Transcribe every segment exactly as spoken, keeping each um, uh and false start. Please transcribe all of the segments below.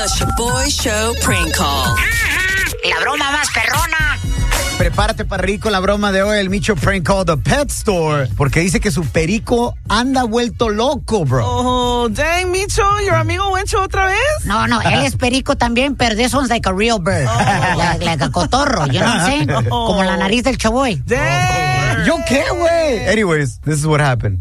The Shaboy Show Prank Call. La broma más perrona. Prepárate para reír con la broma de hoy, el Micho Prank Call The Pet Store, porque dice que su perico anda vuelto loco, bro. Oh, dang, Micho, your amigo Wencho otra vez? No, no, él es perico también, pero this one's like a real bird. Oh. Like, like a cotorro, you know what I'm saying? Oh. Como la nariz del Chaboy. Dang. Yo qué, güey. Anyways, this is what happened.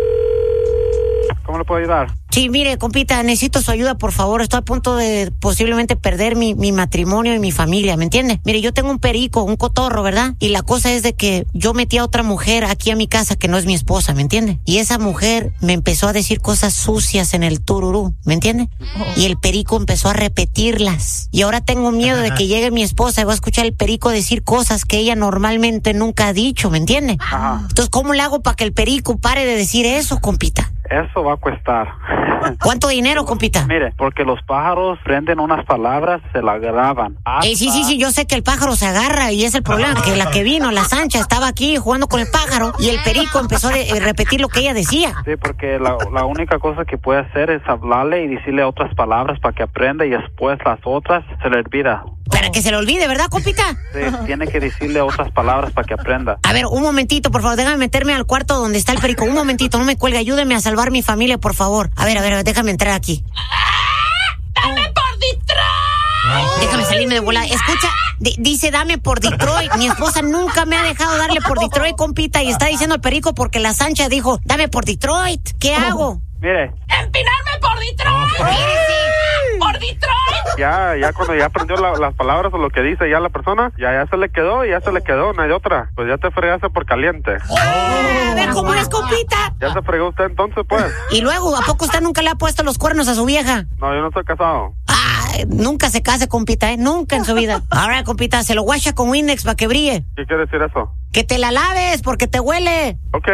¿Cómo le puedo ayudar? Sí, mire, compita, necesito su ayuda, por favor. Estoy a punto de posiblemente perder mi, mi matrimonio y mi familia, ¿me entiende? Mire, yo tengo un perico, un cotorro, ¿verdad? Y la cosa es de que yo metí a otra mujer aquí a mi casa que no es mi esposa, ¿me entiende? Y esa mujer me empezó a decir cosas sucias en el tururú, ¿me entiende? Y el perico empezó a repetirlas. Y ahora tengo miedo de que llegue mi esposa y va a escuchar el perico decir cosas que ella normalmente nunca ha dicho, ¿me entiende? Ajá. Entonces, ¿cómo le hago para que el perico pare de decir eso, compita? Eso va a costar. ¿Cuánto dinero, compita? Mire, porque los pájaros prenden unas palabras, se la graban. Hasta... Eh, sí, sí, sí, yo sé que el pájaro se agarra y es el problema, que la que vino, la Sancha, estaba aquí jugando con el pájaro y el perico empezó a de, eh, repetir lo que ella decía. Sí, porque la, la única cosa que puede hacer es hablarle y decirle otras palabras para que aprenda y después las otras se le olvida. Para que se le olvide, ¿verdad, compita? Sí, tiene que decirle otras palabras para que aprenda. A ver, un momentito, por favor, déjame meterme al cuarto donde está el perico. Un momentito, no me cuelgue, ayúdeme a salvar mi familia, por favor. A ver, a ver, déjame entrar aquí. ¡Dame por Detroit! Déjame salirme de volar. Escucha, d- dice dame por Detroit. Mi esposa nunca me ha dejado darle por Detroit, compita, y está diciendo el perico porque la Sancha dijo, dame por Detroit. ¿Qué hago? Mire, ¡Empinarme por Detroit! ¡Por Detroit! ya, ya cuando ya aprendió la- las palabras o lo que dice ya la persona, ya, ya se le quedó, ya se le quedó, no hay otra. Pues ya te fregaste por caliente. A ver cómo es, compita. Ya se fregó usted entonces, pues. Y luego, ¿a poco usted nunca le ha puesto los cuernos a su vieja? No, yo no estoy casado. Ah, nunca se case, compita, ¿eh? Nunca en su vida. Ahora, compita, se lo guacha con Windex para que brille. ¿Qué quiere decir eso? Que te la laves porque te huele. Ok.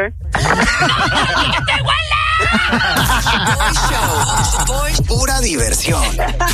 Shaboy Show. Shaboy. Pura diversión.